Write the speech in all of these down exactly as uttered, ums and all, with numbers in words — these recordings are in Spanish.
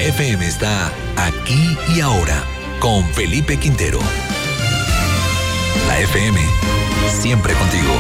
F M está aquí y ahora con Felipe Quintero. La F M, siempre contigo.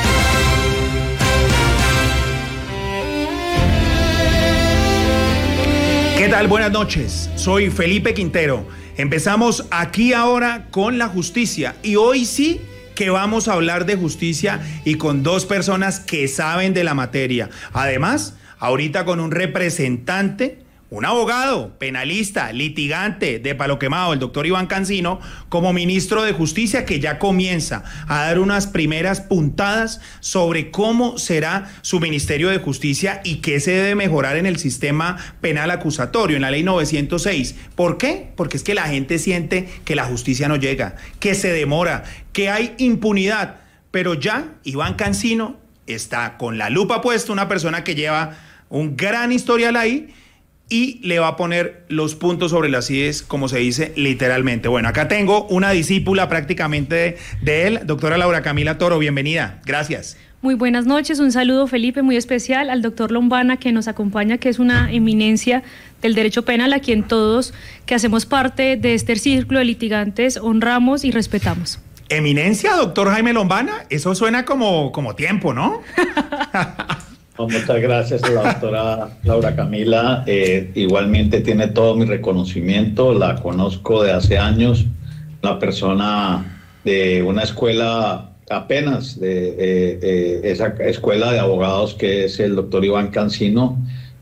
¿Qué tal? Buenas noches. Soy Felipe Quintero. Empezamos aquí ahora con la justicia. Y hoy sí que vamos a hablar de justicia y con dos personas que saben de la materia. Además, ahorita con un representante, un abogado, penalista, litigante de Palo Quemado, el doctor Iván Cancino, como ministro de Justicia, que ya comienza a dar unas primeras puntadas sobre cómo será su Ministerio de Justicia y qué se debe mejorar en el sistema penal acusatorio, en la ley novecientos seis. ¿Por qué? Porque es que la gente siente que la justicia no llega, que se demora, que hay impunidad. Pero ya Iván Cancino está con la lupa puesta, una persona que lleva un gran historial ahí, y le va a poner los puntos sobre las íes, como se dice literalmente. Bueno, acá tengo una discípula prácticamente de, de él, doctora Laura Camila Toro, bienvenida, gracias. Muy buenas noches, un saludo, Felipe, muy especial al doctor Lombana, que nos acompaña, que es una eminencia del derecho penal, a quien todos que hacemos parte de este círculo de litigantes honramos y respetamos. ¿Eminencia, doctor Jaime Lombana? Eso suena como, como tiempo, ¿no? Muchas gracias a la doctora Laura Camila. Eh, igualmente tiene todo mi reconocimiento. La conozco de hace años. Una persona de una escuela apenas, de eh, eh, esa escuela de abogados que es el doctor Iván Cancino.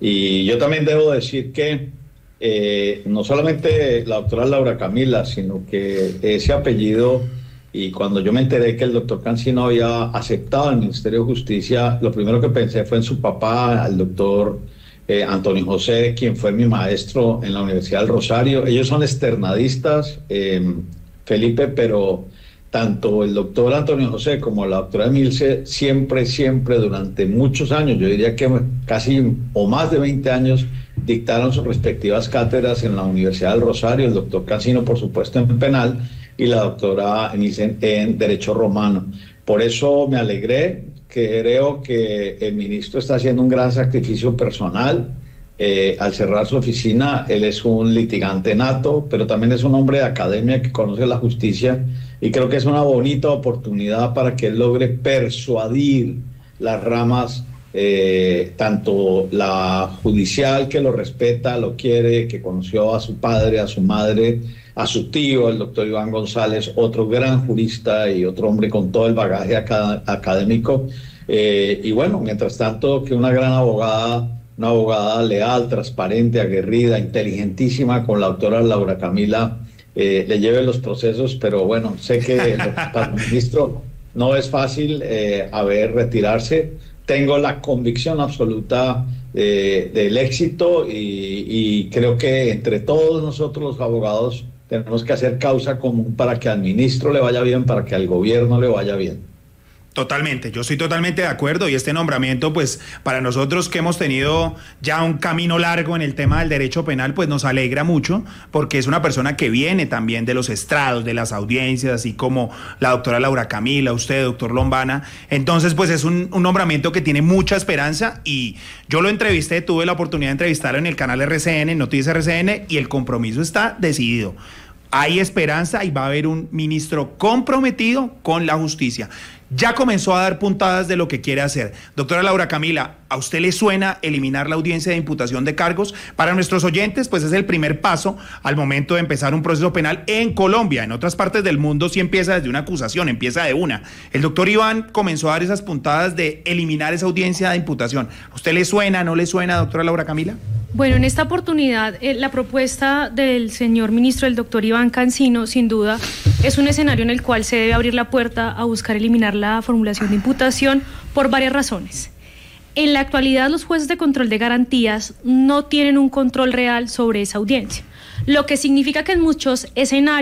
Y yo también debo decir que eh, no solamente la doctora Laura Camila, sino que ese apellido... Y cuando yo me enteré que el doctor Cancino había aceptado el Ministerio de Justicia, lo primero que pensé fue en su papá, el doctor eh, Antonio José, quien fue mi maestro en la Universidad del Rosario. Ellos son externadistas, eh, Felipe, pero tanto el doctor Antonio José como la doctora Emilce siempre, siempre, durante muchos años, yo diría que casi o más de veinte años, dictaron sus respectivas cátedras en la Universidad del Rosario, el doctor Cancino, por supuesto, en penal, y la doctora Emilce en Derecho Romano. Por eso me alegré, que creo que el ministro está haciendo un gran sacrificio personal. Eh, al cerrar su oficina, él es un litigante nato, pero también es un hombre de academia que conoce la justicia, y creo que es una bonita oportunidad para que él logre persuadir las ramas, eh, tanto la judicial, que lo respeta, lo quiere, que conoció a su padre, a su madre, a su tío, el doctor Iván González, otro gran jurista y otro hombre con todo el bagaje acad- académico. Eh, y bueno, mientras tanto, que una gran abogada, una abogada leal, transparente, aguerrida, inteligentísima, con la doctora Laura Camila, eh, le lleve los procesos, pero bueno, sé que para el ministro no es fácil eh, haber retirarse. Tengo la convicción absoluta eh, del éxito y, y creo que entre todos nosotros los abogados tenemos que hacer causa común para que al ministro le vaya bien, para que al gobierno le vaya bien. Totalmente, yo estoy totalmente de acuerdo, y este nombramiento, pues para nosotros que hemos tenido ya un camino largo en el tema del derecho penal, pues nos alegra mucho, porque es una persona que viene también de los estrados, de las audiencias, así como la doctora Laura Camila, usted, doctor Lombana. Entonces, pues es un, un nombramiento que tiene mucha esperanza, y yo lo entrevisté, tuve la oportunidad de entrevistarlo en el canal R C N, en Noticias R C N, y el compromiso está decidido. Hay esperanza y va a haber un ministro comprometido con la justicia. Ya comenzó a dar puntadas de lo que quiere hacer. Doctora Laura Camila, ¿a usted le suena eliminar la audiencia de imputación de cargos? Para nuestros oyentes, pues es el primer paso al momento de empezar un proceso penal en Colombia. En otras partes del mundo sí empieza desde una acusación, empieza de una. El doctor Iván comenzó a dar esas puntadas de eliminar esa audiencia de imputación. ¿A usted le suena, no le suena, doctora Laura Camila? Bueno, en esta oportunidad, eh, la propuesta del señor ministro, el doctor Iván Cancino, sin duda, es un escenario en el cual se debe abrir la puerta a buscar eliminar la formulación de imputación por varias razones. En la actualidad, los jueces de control de garantías no tienen un control real sobre esa audiencia, lo que significa que en muchos escenarios